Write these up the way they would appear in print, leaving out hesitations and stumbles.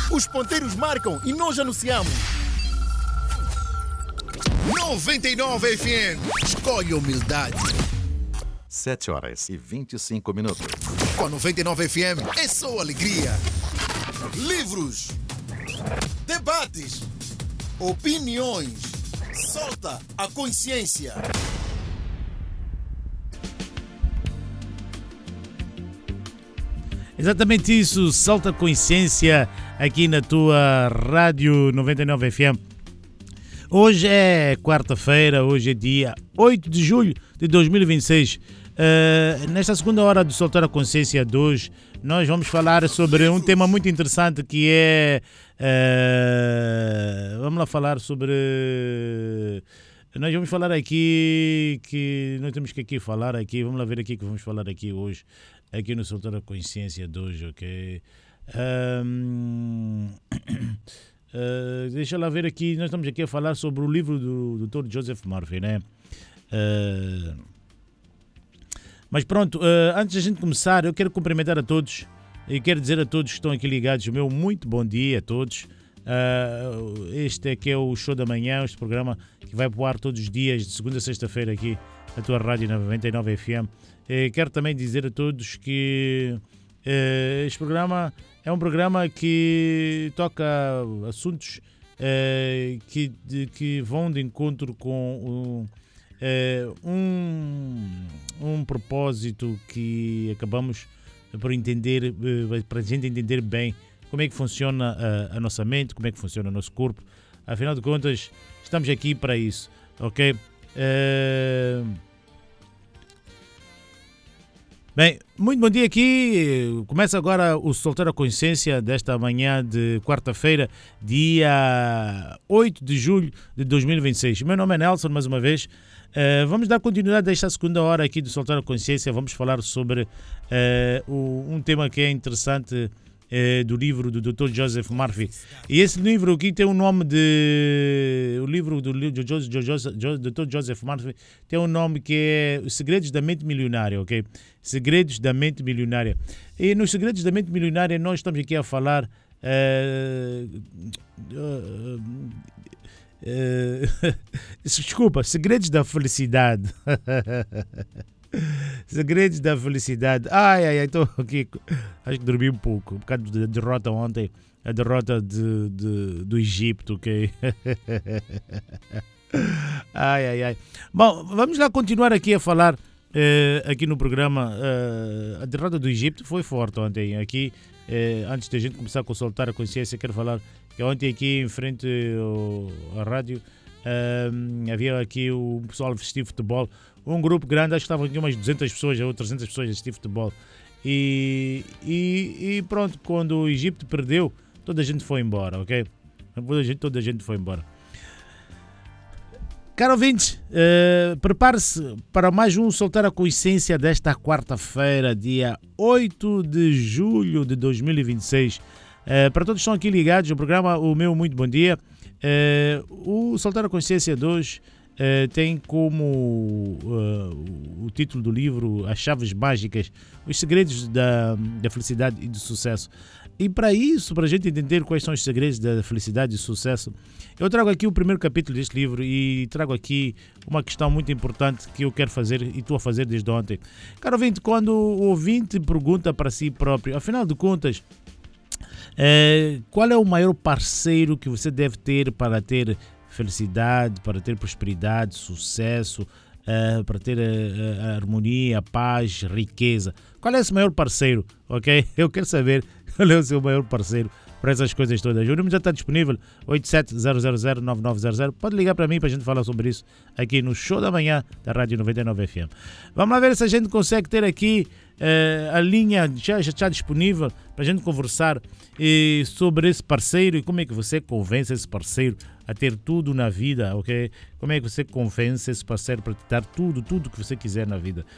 Os ponteiros marcam e nós anunciamos. 99 FM. Escolhe humildade. 7h25. Com a 99 FM é só alegria. Livros, debates, opiniões. Solta a consciência. Exatamente isso, solta a consciência aqui na tua Rádio 99 FM. Hoje é quarta-feira, hoje é dia 8 de julho de 2026. Nesta segunda hora do Soltar a Consciência de hoje, nós vamos falar sobre um tema muito interessante que é... vamos lá falar sobre... Nós vamos falar aqui que nós temos que aqui falar aqui, vamos lá ver aqui que vamos falar aqui hoje, aqui no Soltar a Consciência de hoje, ok? Deixa lá ver aqui, nós estamos aqui a falar sobre o livro do Dr. Joseph Murphy, né? Mas pronto, antes de a gente começar, eu quero cumprimentar a todos e quero dizer a todos que estão aqui ligados o meu muito bom dia a todos. Este aqui é o Show da Manhã, este programa que vai pro ar todos os dias, de segunda a sexta-feira aqui na tua Rádio 99 FM. Quero também dizer a todos que este programa é um programa que toca assuntos que vão de encontro com um propósito que acabamos por entender, para a gente entender bem como é que funciona a nossa mente, como é que funciona o nosso corpo. Afinal de contas, estamos aqui para isso, ok? Bem, muito bom dia aqui. Começa agora o Soltar a Consciência desta manhã de quarta-feira, dia 8 de julho de 2026. Meu nome é Nelson, mais uma vez. Vamos dar continuidade a esta segunda hora aqui do Soltar a Consciência. Vamos falar sobre um tema que é interessante do livro do Dr. Joseph Murphy. E esse livro aqui tem o nome de... O livro do Dr. Joseph Murphy tem um nome que é Os Segredos da Mente Milionária, ok? Segredos da Mente Milionária. E nos Segredos da Mente Milionária nós estamos aqui a falar... desculpa, Segredos da Felicidade. Segredos da Felicidade. Ai, estou aqui. Acho que dormi um pouco. Por causa da derrota ontem. A derrota do Egito, ok? Ai. Bom, vamos lá continuar aqui a falar aqui no programa. A derrota do Egito foi forte ontem. Aqui, antes da gente começar a soltar a consciência, quero falar que ontem aqui em frente à rádio havia aqui o pessoal a assistir futebol. Um grupo grande, acho que estavam aqui umas 200 pessoas ou 300 pessoas a assistir futebol. E pronto, quando o Egito perdeu, toda a gente foi embora, ok? Toda a gente foi embora. Caro ouvinte, prepare-se para mais um Soltar a Consciência desta quarta-feira, dia 8 de julho de 2026. Para todos que estão aqui ligados, o programa, o meu muito bom dia. O Soltar a Consciência de hoje tem como o título do livro As Chaves Mágicas, os segredos da felicidade e do sucesso. E para isso, para a gente entender quais são os segredos da felicidade e do sucesso, eu trago aqui o primeiro capítulo deste livro e trago aqui uma questão muito importante que eu quero fazer e estou a fazer desde ontem. Caro ouvinte, quando o ouvinte pergunta para si próprio, afinal de contas, qual é o maior parceiro que você deve ter para ter felicidade, para ter prosperidade, sucesso, para ter a harmonia, a paz, riqueza? Qual é esse maior parceiro, ok? Eu quero saber qual é o seu maior parceiro para essas coisas todas. O número já está disponível, 87009900. Pode ligar para mim para a gente falar sobre isso aqui no Show da Manhã da Rádio 99 FM. Vamos lá ver se a gente consegue ter aqui a linha já está disponível para a gente conversar sobre esse parceiro e como é que você convence esse parceiro a ter tudo na vida, ok? Como é que você convence esse parceiro para te dar tudo que você quiser na vida.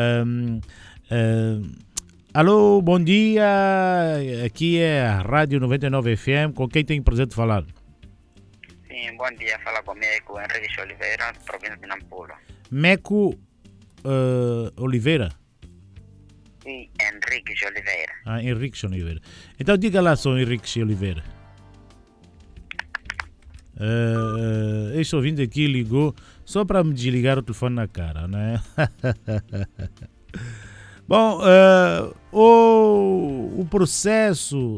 Alô, bom dia, aqui é a Rádio 99 FM, com quem tenho o prazer de falar? Sim, bom dia, fala comigo, Henrique Oliveira, província de Nampula. Meco Oliveira? Sim, Henrique Oliveira. Henrique Oliveira. Então diga lá, sou Henrique Oliveira. Este ouvinte aqui ligou só para me desligar o telefone na cara, né? Bom, o processo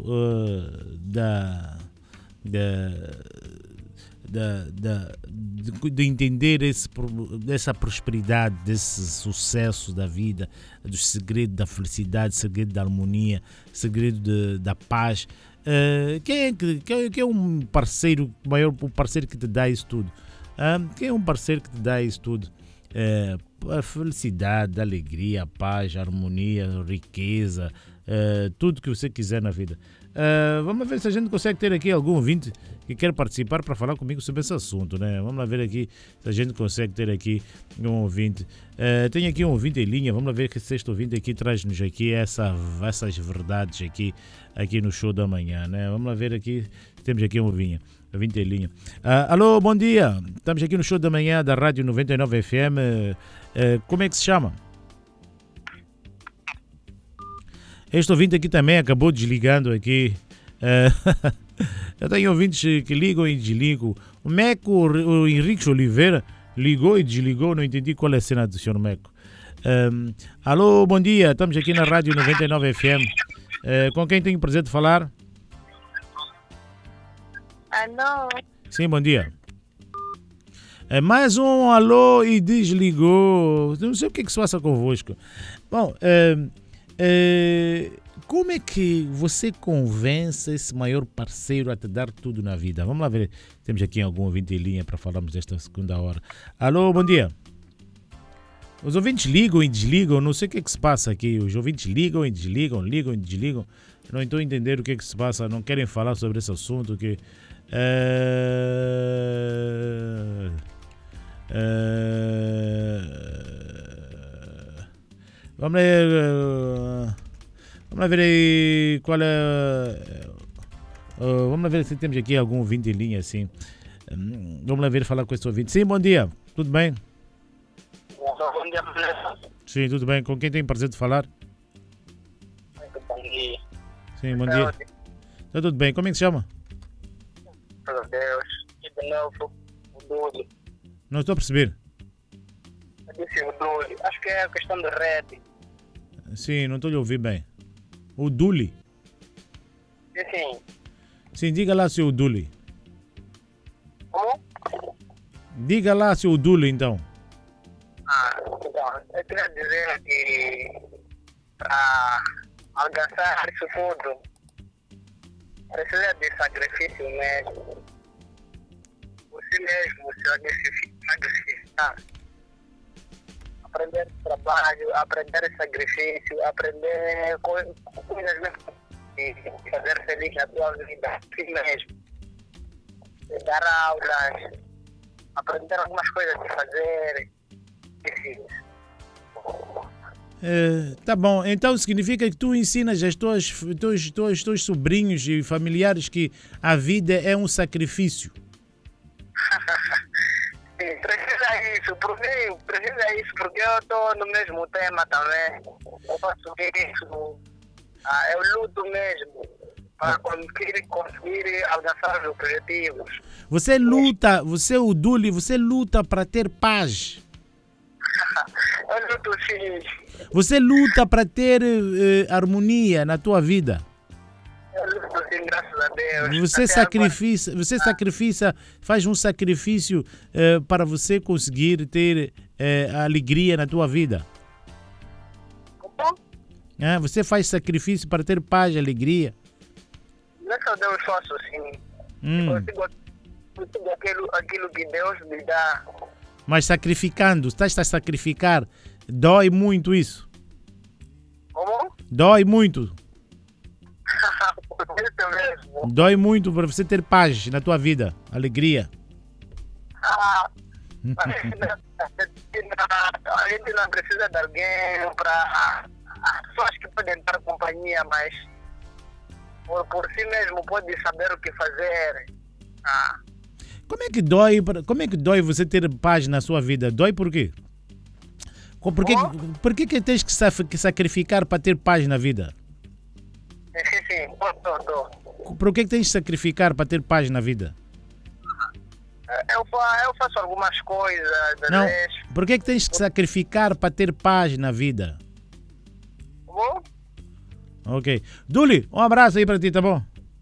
de entender dessa prosperidade, desse sucesso da vida, do segredo da felicidade, segredo da harmonia, segredo da paz. Quem é um parceiro maior, o parceiro que te dá isso tudo? Quem é um parceiro que te dá isso tudo? A felicidade, a alegria, a paz, a harmonia, a riqueza, tudo que você quiser na vida. Vamos ver se a gente consegue ter aqui algum ouvinte que quer participar para falar comigo sobre esse assunto, né? Vamos lá ver aqui se a gente consegue ter aqui um ouvinte. Tem aqui um ouvinte em linha, vamos lá ver que este ouvinte aqui traz-nos aqui essas verdades aqui no show da manhã, né? Vamos lá ver aqui, temos aqui um ouvinte em linha. Alô, bom dia, estamos aqui no show da manhã da Rádio 99 FM, como é que se chama? Este ouvinte aqui também acabou desligando aqui. Eu tenho ouvintes que ligam e desligam. O Meco, o Henrique Oliveira, ligou e desligou. Não entendi qual é a cena do Sr. Meco. Alô, bom dia. Estamos aqui na Rádio 99 FM. Com quem tenho o prazer de falar? Alô? Sim, bom dia. Mais um alô e desligou. Não sei o que se passa convosco. Bom, como é que você convence esse maior parceiro a te dar tudo na vida? Vamos lá ver. Temos aqui algum ouvinte em linha para falarmos desta segunda hora. Alô, bom dia. Os ouvintes ligam e desligam. Não sei o que se passa aqui. Os ouvintes ligam e desligam, ligam e desligam. Não estou a entender o que se passa. Não querem falar sobre esse assunto que... Vamos lá ver aí qual é. Vamos lá ver se temos aqui algum ouvinte em linha assim. Vamos lá ver falar com esse ouvinte. Sim, bom dia. Tudo bem? Bom dia, Vanessa. Sim, tudo bem. Com quem tem prazer de falar? Bom dia. Sim, bom dia. Está tudo bem. Como é que se chama? Meu Deus. E de novo, o Duli. Não estou a perceber. Eu disse o Duli. Acho que é a questão de rede. Sim, não estou a ouvir bem. O Duli? Sim. Sim, diga lá, seu Duli. Como? Diga lá, seu Duli, então. Então, eu queria dizer que para alcançar isso tudo, precisa de sacrifício mesmo. Você mesmo se sacrificar. Aprender trabalho, aprender sacrifício, aprender coisas mesmo e fazer feliz na tua vida, assim mesmo. Dar aulas, aprender algumas coisas de fazer. Tá bom, então significa que tu ensinas aos teus sobrinhos e familiares que a vida é um sacrifício. Sim, precisa isso, por mim, precisa isso, porque eu estou no mesmo tema também. Eu faço isso, eu luto mesmo para conseguir alcançar os objetivos. Você luta, o Duli, você luta para ter paz. Eu luto sim. Você luta para ter harmonia na tua vida. Eu luto sim, graças a Deus. Você sacrifica, faz um sacrifício para você conseguir ter a alegria na tua vida. Como? Você faz sacrifício para ter paz e alegria. Graças a Deus faço sim. Consigo aquilo que Deus me dá. Mas sacrificando, estás a sacrificar, dói muito isso. Como? Dói muito. Isso mesmo. Dói muito para você ter paz na tua vida, alegria. A gente não precisa de alguém para... As pessoas que podem dar companhia, mas por si mesmo pode saber o que fazer. Como é que dói você ter paz na sua vida? Dói por quê? Por que tens que sacrificar para ter paz na vida? Sim, Por que tens que sacrificar para ter paz na vida? Eu faço algumas coisas, às Não, vezes. por que é que tens que sacrificar para ter paz na vida? Bom, Ok. Duli, um abraço aí para ti, tá bom?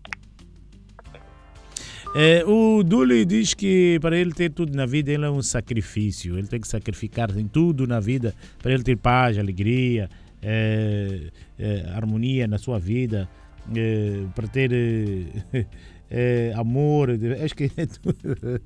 O Duli diz que para ele ter tudo na vida ele é um sacrifício. Ele tem que sacrificar em tudo na vida para ele ter paz, alegria, harmonia na sua vida, para ter amor. Acho que é tudo.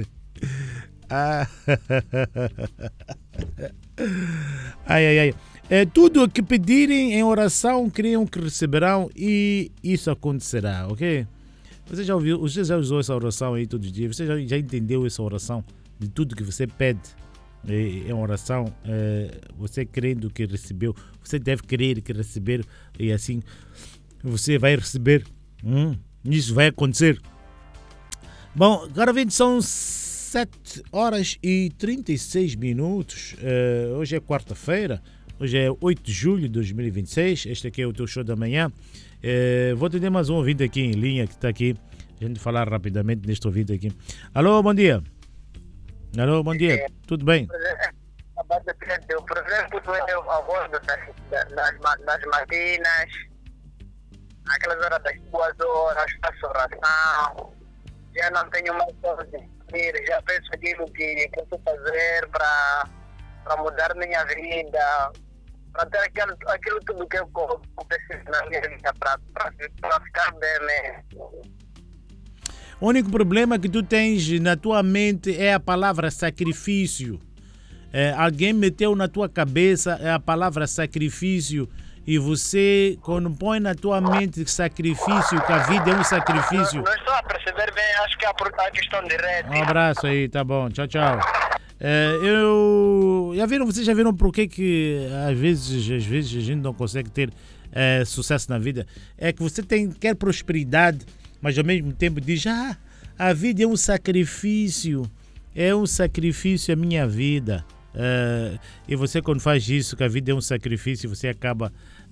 Ai. Tudo o que pedirem em oração, creiam que receberão e isso acontecerá, ok? Você já usou essa oração aí todos os dias? Você já entendeu essa oração? De tudo que você pede em oração, você crendo que recebeu, você deve crer que receber e assim você vai receber. Isso vai acontecer. Bom, agora são 7 horas e 36 minutos. Hoje é quarta-feira. Hoje é 8 de julho de 2026. Este aqui é o teu show da manhã. Vou atender mais um ouvinte aqui em linha que está aqui. A gente falar rapidamente neste ouvinte aqui. Alô, bom dia. Alô, bom dia. Tudo bem? eu, por exemplo, eu acordo das matinas, aquelas horas das 2 horas, faço oração, já não tenho mais coisa de ir, já penso aquilo que posso fazer para mudar minha vida, para ter aquilo tudo que eu preciso na minha vida, para ficar bem mesmo. O único problema que tu tens na tua mente é a palavra sacrifício. Alguém meteu na tua cabeça a palavra sacrifício e você, quando põe na tua mente sacrifício, que a vida é um sacrifício... Não estou a perceber bem, acho que é a questão de rede. Um abraço aí, tá bom. Tchau. Vocês já viram por que às vezes a gente não consegue ter sucesso na vida? É que você quer prosperidade, mas ao mesmo tempo diz, a vida é um sacrifício a minha vida. E você, quando faz isso, que a vida é um sacrifício, você acaba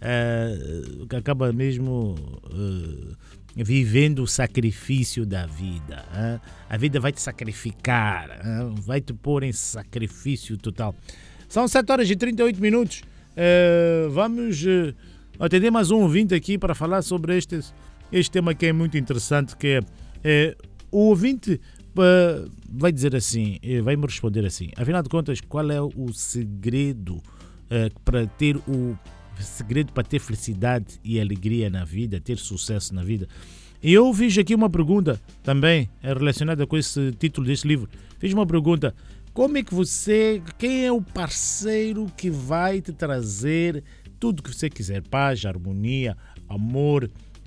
mesmo vivendo o sacrifício da vida. A vida vai te sacrificar, vai te pôr em sacrifício total. São 7 horas e 38 minutos. Vamos atender mais um ouvinte aqui para falar sobre este tema que é muito interessante, que é o ouvinte vai dizer assim, vai me responder assim, afinal de contas, qual é o segredo para ter felicidade e alegria na vida, ter sucesso na vida? E eu fiz aqui uma pergunta também relacionada com esse título deste livro. Fiz uma pergunta: quem é o parceiro que vai te trazer tudo que você quiser? Paz, harmonia, amor,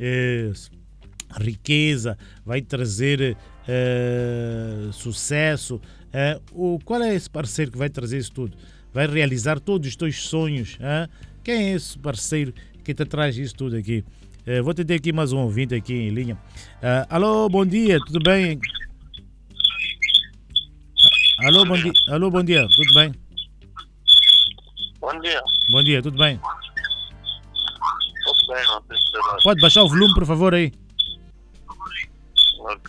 riqueza, vai trazer sucesso. Qual é esse parceiro que vai trazer isso tudo? Vai realizar todos os teus sonhos? Quem é esse parceiro que te traz isso tudo aqui? Vou ter aqui mais um ouvinte aqui em linha. Alô, bom dia, tudo bem? Alô, bom dia, tudo bem? Bom dia. Bom dia, tudo bem? Tudo bem, não tem problema. Pode baixar o volume, por favor, aí. Ok.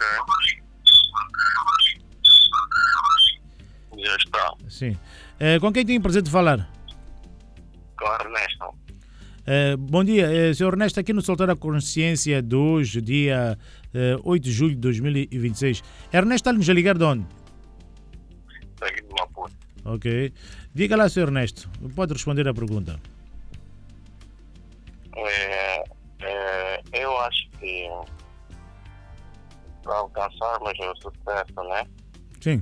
Já está. Sim. Com quem tem o prazer de falar? Com o Ernesto. Bom dia, Sr. Ernesto, aqui no Soltar a Consciência de hoje, dia 8 de julho de 2026. Ernesto, está-nos a ligar de onde? Estou aqui de Maputo. Ok. Diga lá, Sr. Ernesto, pode responder à pergunta. Eu acho que para alcançarmos o sucesso, né? Sim.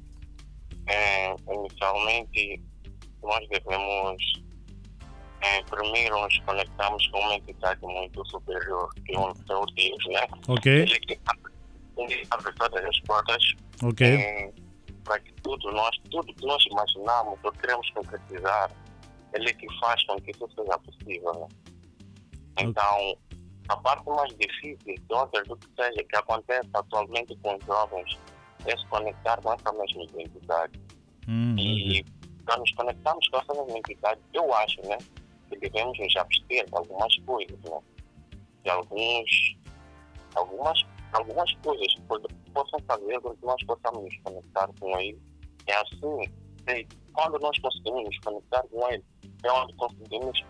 Inicialmente, nós devemos primeiro nos conectarmos com uma entidade muito superior, que é o Deus, né? Ok. Ele que abre todas as portas. Ok. Para que tudo que nós imaginamos ou queremos concretizar, ele que faz com que isso seja possível, né? Então, a parte mais difícil de outras do que seja que acontece atualmente com os jovens é se conectar com essa mesma identidade. E para nos conectarmos com essa mesma identidade, eu acho, né, que devemos nos abster de algumas coisas, né? De algumas coisas. possam fazer com que nós possamos nos conectar com ele. É assim, quando nós conseguimos nos conectar com ele, é onde conseguimos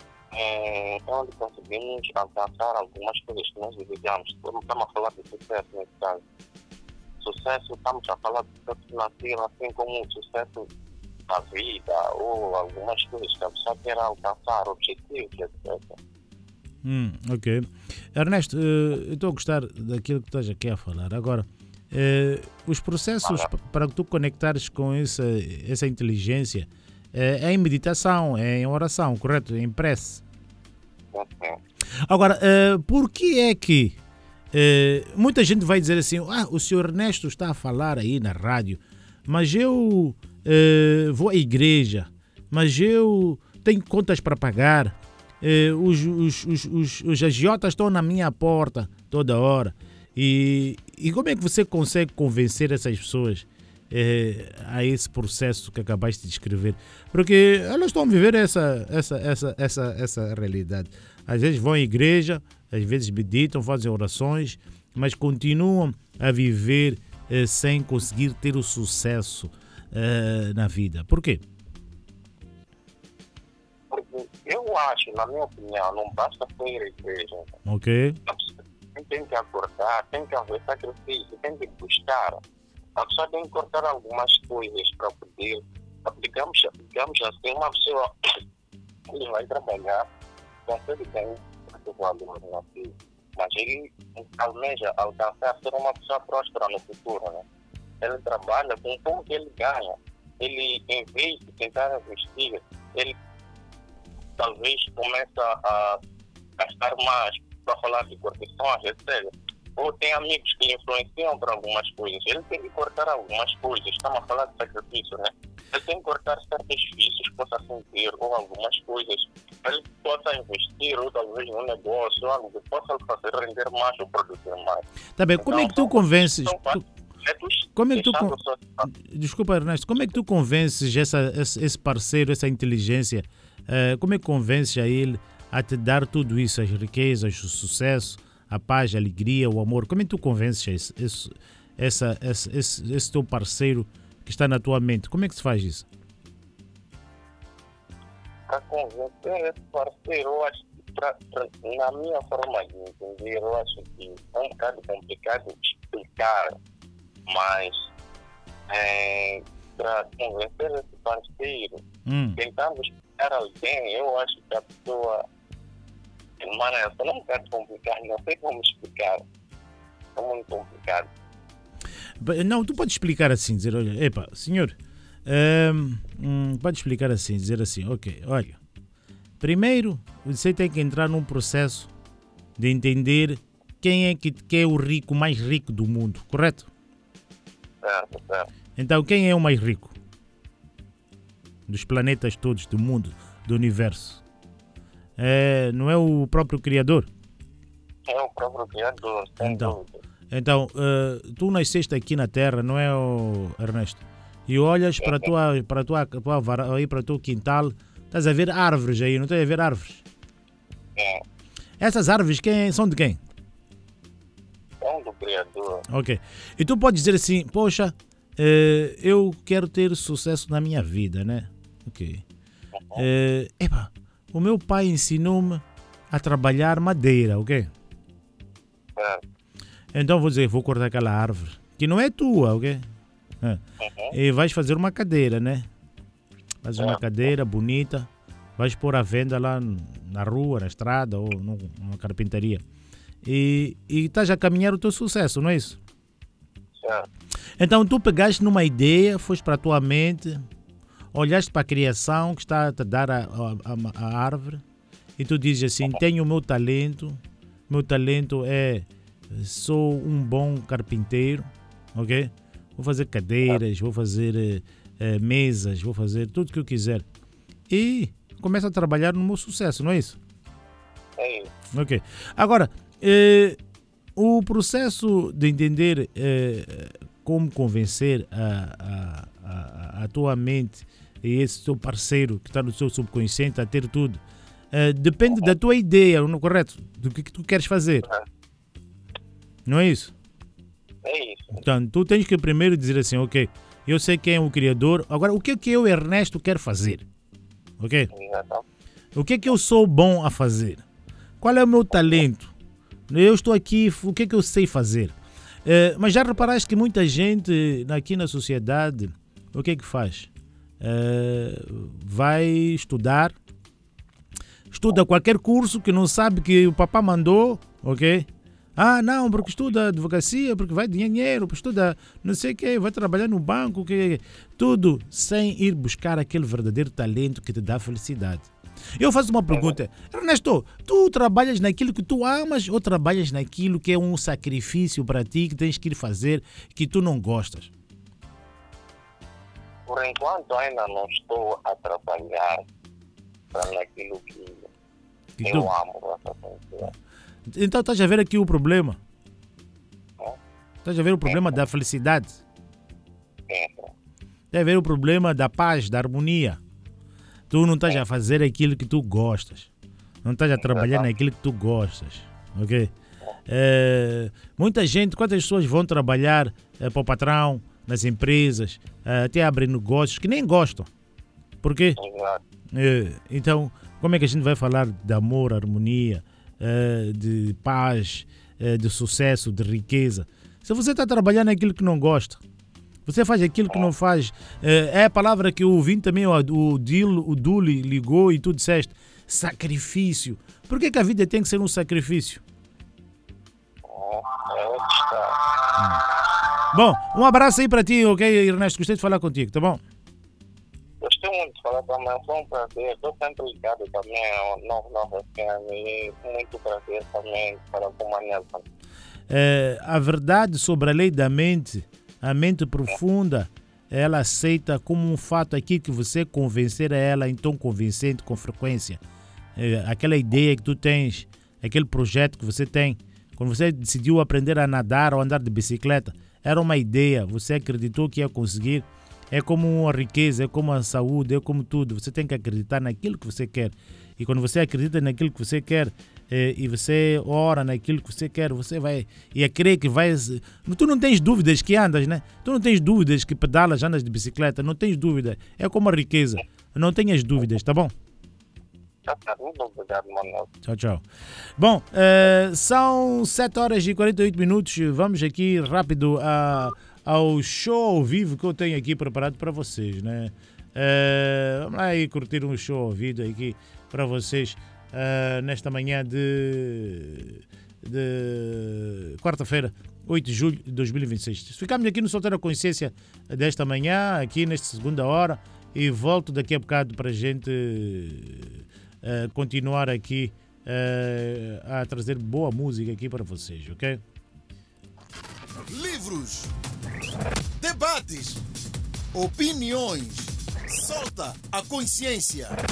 alcançar algumas coisas que nós desejamos. Estamos a falar de sucesso nesse caso. Sucesso, estamos a falar de sucesso financeiro, assim como o sucesso da vida ou algumas coisas que a pessoa quer alcançar, objetivos, etc. Ok. Ernesto, eu estou a gostar daquilo que estás aqui a falar. Agora, os processos para que tu conectares com essa inteligência é em meditação, é em oração, correto? Em prece. Agora, por que é que muita gente vai dizer assim, o senhor Ernesto está a falar aí na rádio, mas eu vou à igreja, mas eu tenho contas para pagar, os agiotas estão na minha porta toda hora. E como é que você consegue convencer essas pessoas a esse processo que acabaste de descrever? Porque elas estão a viver essa realidade. Às vezes vão à igreja, às vezes meditam, fazem orações, mas continuam a viver sem conseguir ter o sucesso na vida. Por quê? Porque eu acho, na minha opinião, não basta ir à igreja. Ok. Tem que acordar, tem que haver sacrifício, tem que buscar. A pessoa tem que cortar algumas coisas para poder, digamos assim, uma pessoa que vai trabalhar, consegue ter um valor negativo, mas ele almeja alcançar ser uma pessoa próspera no futuro, né? Ele trabalha com o que ele ganha. Ele, em vez de tentar investir, ele talvez começa a gastar mais para falar de correções, etc. Ou tem amigos que lhe influenciam para algumas coisas. Ele tem que cortar algumas coisas. Estamos a falar de sacrifício, né? Ele tem que cortar certos vícios que possa sentir, ou algumas coisas. Ele possa investir, ou talvez num negócio, ou algo que possa fazer render mais ou produzir mais. Tá bem, como é que tu convences? Como é que Desculpa, Ernesto, como é que tu convences esse parceiro, essa inteligência? Como é que convences a ele a te dar tudo isso, as riquezas, o sucesso, a paz, a alegria, o amor? Como é que tu convences esse teu parceiro que está na tua mente? Como é que se faz isso? Para convencer esse parceiro, eu acho que, na minha forma de entender, eu acho que é um bocado complicado explicar, mas para convencer esse parceiro, tentando explicar alguém, eu acho que a pessoa, mano, eu não quero complicar, não sei como explicar. É muito complicado. Não, tu pode explicar assim, dizer, olha, senhor, pode explicar assim, dizer assim, ok, olha, primeiro você tem que entrar num processo de entender quem é que é o rico mais rico do mundo, correto? Certo. Então, quem é o mais rico dos planetas todos, do mundo, do universo? Não é o próprio Criador? É o próprio Criador, sem dúvida. Então, tu nasceste aqui na Terra, não é, Ernesto? E olhas para o teu quintal, estás a ver árvores aí, não estás a ver árvores? Essas árvores são de quem? São do Criador. Ok. E tu podes dizer assim, poxa, eu quero ter sucesso na minha vida, né? Ok. O meu pai ensinou-me a trabalhar madeira, ok? Então vou dizer, vou cortar aquela árvore, que não é tua, ok? E vais fazer uma cadeira, né? Fazes uma cadeira bonita, vais pôr à venda lá na rua, na estrada ou numa carpintaria. E estás a caminhar o teu sucesso, não é isso? Então tu pegaste numa ideia, foste para a tua mente, olhaste para a criação que está a te dar a árvore e tu dizes assim, tenho o meu talento sou um bom carpinteiro, ok? Vou fazer cadeiras, vou fazer mesas, vou fazer tudo o que eu quiser. E começa a trabalhar no meu sucesso, não é isso? É isso. Ok. Agora, o processo de entender como convencer a tua mente e esse teu parceiro que está no seu subconsciente a ter tudo, depende da tua ideia, correto? Do que tu queres fazer. Não é isso? É isso. Então, tu tens que primeiro dizer assim, ok, eu sei quem é o criador, agora o que é que eu, Ernesto, quero fazer? Ok? Exatamente. O que é que eu sou bom a fazer? Qual é o meu talento? Eu estou aqui, o que é que eu sei fazer? Mas já reparaste que muita gente aqui na sociedade, o que é que faz? Vai estudar, estuda qualquer curso que não sabe que o papá mandou, ok? Ah, não, porque estuda advocacia, porque vai dinheiro, porque estuda não sei o quê, vai trabalhar no banco, tudo sem ir buscar aquele verdadeiro talento que te dá felicidade. Eu faço uma pergunta. Ernesto, tu trabalhas naquilo que tu amas ou trabalhas naquilo que é um sacrifício para ti, que tens que ir fazer, que tu não gostas? Por enquanto ainda não estou a trabalhar naquilo que eu amo. Então estás a ver aqui o problema. Estás a ver o problema da felicidade. Estás a ver o problema da paz, da harmonia. Tu não estás a fazer aquilo que tu gostas. Não estás a trabalhar naquilo que tu gostas. Ok? Muita gente, quantas pessoas vão trabalhar para o patrão, nas empresas, até abrem negócios que nem gostam. Por quê? Então, como é que a gente vai falar de amor, harmonia, de paz, de sucesso, de riqueza? Se você está trabalhando naquilo que não gosta, você faz aquilo que não faz. É a palavra que eu ouvi também, o Duli ligou e tu disseste, sacrifício. Por que a vida tem que ser um sacrifício? Bom, um abraço aí para ti, ok, Ernesto? Gostei de falar contigo, tá bom? Gostei muito de falar também, foi um prazer. Estou sempre ligado também ao Novo FM e muito prazer também para com o Manelson. A verdade sobre a lei da mente, a mente profunda, ela aceita como um fato aqui que você convencer a ela em tom convincente, com frequência. Aquela ideia que tu tens, aquele projeto que você tem, quando você decidiu aprender a nadar ou andar de bicicleta, era uma ideia, você acreditou que ia conseguir. É como a riqueza, é como a saúde, é como tudo. Você tem que acreditar naquilo que você quer. E quando você acredita naquilo que você quer e você ora naquilo que você quer, você vai e crer que vai... Tu não tens dúvidas que andas, né? Tu não tens dúvidas que pedalas, andas de bicicleta. Não tens dúvida. É como a riqueza. Não tenhas dúvidas, tá bom? Muito obrigado, Manuel. Tchau, tchau. Bom, são 7h48. Vamos aqui rápido ao show ao vivo que eu tenho aqui preparado para vocês, né? Vamos lá aí curtir um show ao vivo aqui para vocês nesta manhã de quarta-feira, 8 de julho de 2026. Ficamos aqui no Solteiro a Consciência desta manhã, aqui nesta segunda hora, e volto daqui a bocado para a gente continuar aqui a trazer boa música aqui para vocês, ok? Livros, debates, opiniões. Solta a consciência.